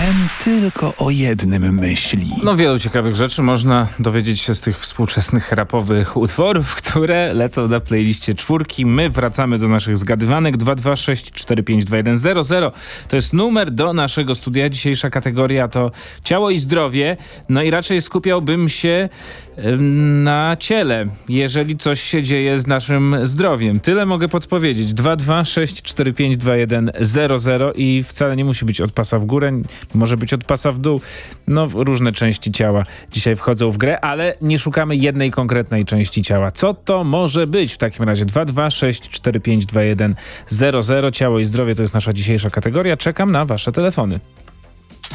Ten tylko o jednym myśli. No wielu ciekawych rzeczy można dowiedzieć się z tych współczesnych rapowych utworów, które lecą na playliście czwórki. My wracamy do naszych zgadywanek. 226452100 to jest numer do naszego studia. Dzisiejsza kategoria to ciało i zdrowie. No i raczej skupiałbym się na ciele, jeżeli coś się dzieje z naszym zdrowiem. Tyle mogę podpowiedzieć. 226452100 i wcale nie musi być od pasa w górę, może być od pasa w dół. No różne części ciała dzisiaj wchodzą w grę, ale nie szukamy jednej konkretnej części ciała. Co to może być w takim razie? 226452100. Ciało i zdrowie to jest nasza dzisiejsza kategoria. Czekam na wasze telefony.